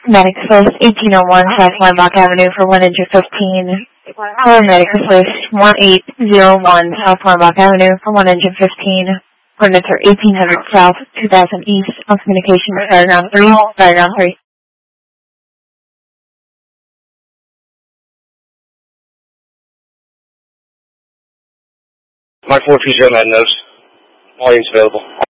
Medic Swift 1801 South Limbach Avenue for 1 inch of 15. Medic Swift 1801 South Limbach Avenue for 1 inch of 15. Coordinates are 1800 South, 2000 East. On communication with Diagram 3. Diagram 3. Mark 430 Mad Nose. Volume's available.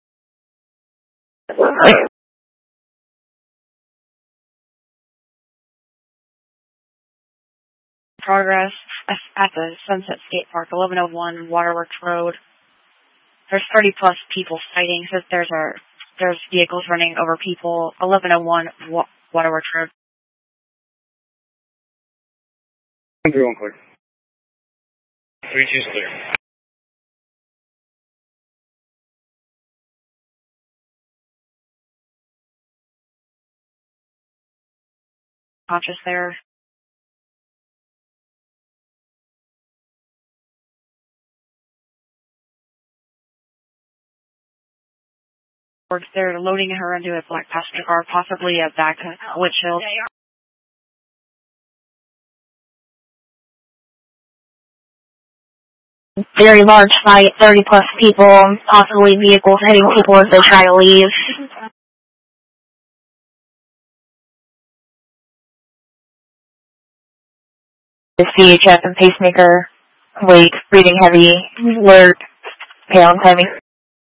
Progress at the Sunset Skate Park, 1101 Waterworks Road. There's 30 plus people fighting, so there's vehicles running over people. 1101 Waterworks Road. 131 clear. 32's clear. Conscious there. They're loading her into a black passenger car, possibly a back windshield. Very large fight, 30 plus people, possibly vehicles hitting people as they try to leave. The CHF and pacemaker, weight, breathing heavy, alert, pale and timing.